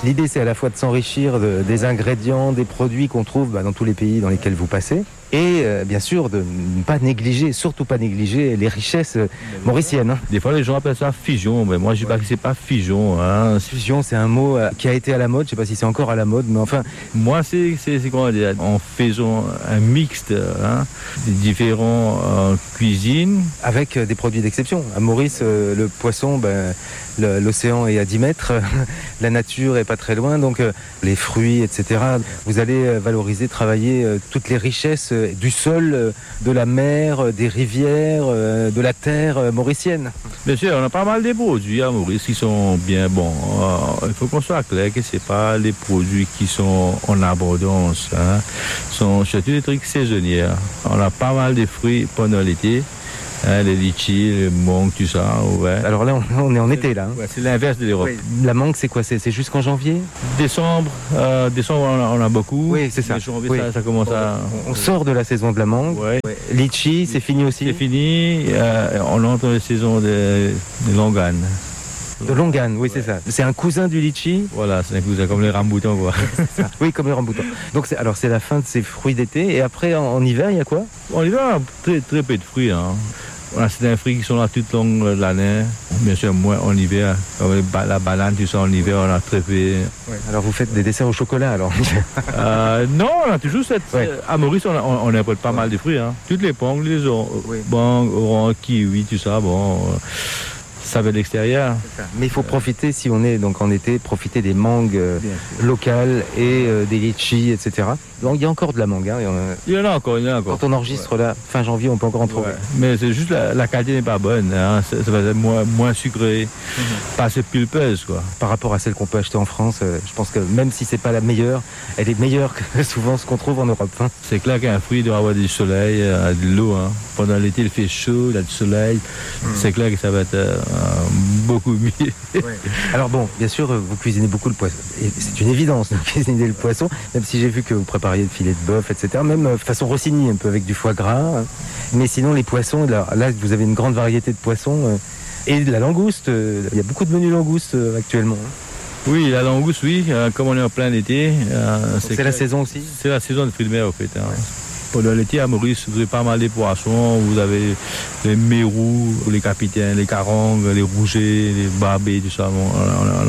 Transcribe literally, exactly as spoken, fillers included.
l'idée, c'est à la fois de s'enrichir de, des ingrédients, des produits qu'on trouve bah, dans tous les pays dans lesquels vous passez, et euh, bien sûr de ne pas négliger, surtout pas négliger les richesses euh, mauriciennes. Hein. Des fois, les gens appellent ça figeon, mais moi, je dis pas que c'est pas figeon. Hein. Fusion, c'est un mot euh, qui a été à la mode. Je sais pas si c'est encore à la mode, mais enfin. Moi, c'est c'est c'est comment dire, en faisant un mixte, hein, des différents euh, cuisines avec euh, des produits d'exception. À Maurice, euh, le poisson, ben, le, l'océan est à dix mètres, la nature est pas très loin, donc euh, les fruits, et cetera. Vous allez euh, valoriser, travailler euh, toutes les richesses euh, du sol, euh, de la mer, euh, des rivières, euh, de la terre euh, mauricienne. Bien sûr, on a pas mal de produits à Maurice qui sont bien bons. Euh, il faut qu'on soit clair que c'est pas les produits qui sont en abondance. Hein. Ce sont surtout des trucs saisonniers. On a pas mal de fruits pendant l'été. Hein, les litchis, les mangues, tout ça. Ouais. Alors là, on, on est en été, là. Hein. Ouais, c'est l'inverse de l'Europe. Oui. La mangue, c'est quoi? C'est, c'est jusqu'en janvier? Décembre, euh, décembre on, a, on a beaucoup. Oui, c'est ça. Mais janvier, oui. ça, ça commence bon, à... On, on sort de la saison de la mangue. Ouais. Ouais. Litchi, c'est fini aussi? C'est fini. Euh, on entre dans la saison de, de Longan. De Longan, oui, ouais. C'est ça. C'est un cousin du litchi. Voilà, c'est un cousin, comme les ramboutans, quoi. Oui, comme les ramboutans. Donc, c'est, alors, c'est la fin de ces fruits d'été. Et après, en, en hiver, il y a quoi? En hiver, on a très, très peu de fruits. Hein. On a certains fruits qui sont là toute longue de l'année. Bien sûr, moins en hiver. Comme la banane, tout ça, en hiver, on a très peu. Ouais. Alors, vous faites des desserts au chocolat, alors? euh, Non, on a toujours cette... Ouais. À Maurice, on, a, on, on importe pas ouais. mal de fruits. Hein. Toutes les pommes, les or... oui. bon, orange, kiwi, tout ça, bon... Euh... Ça va de l'extérieur. Mais il faut profiter, si on est donc en été, profiter des mangues euh, locales et euh, des litchis, et cetera. Donc il y a encore de la mangue. Hein, il, y en a... il y en a encore, il y en a encore. Quand on enregistre ouais. là, fin janvier, on peut encore en trouver. Ouais. Mais c'est juste la, la qualité n'est pas bonne. Hein. Ça, ça va être moins, moins sucré, mm-hmm. pas assez pulpeuse, quoi. Par rapport à celle qu'on peut acheter en France, euh, je pense que même si c'est pas la meilleure, elle est meilleure que souvent ce qu'on trouve en Europe. Hein. C'est clair qu'un fruit doit avoir du soleil, euh, de l'eau. Hein. Pendant l'été, il fait chaud, il y a du soleil. Mm. C'est clair que ça va être euh, beaucoup mieux. Ouais. Alors bon, bien sûr, vous cuisinez beaucoup le poisson. Et c'est une évidence de cuisiner le poisson, même si j'ai vu que vous prépariez le filet de bœuf, et cetera. Même euh, façon Rossini, un peu avec du foie gras. Hein. Mais sinon, les poissons, là, là, vous avez une grande variété de poissons. Euh, et de la langouste, euh, il y a beaucoup de menus langoustes euh, actuellement. Hein. Oui, la langouste, oui. Euh, comme on est en plein été. Euh, c'est c'est la saison aussi? C'est la saison de fruits de mer, en fait. Hein. Ouais. Pendant l'été, à Maurice, vous avez pas mal de poissons. Vous avez les mérous, les capitaines, les carangues, les rougets, les barbets, tout ça. Bon, on, a, on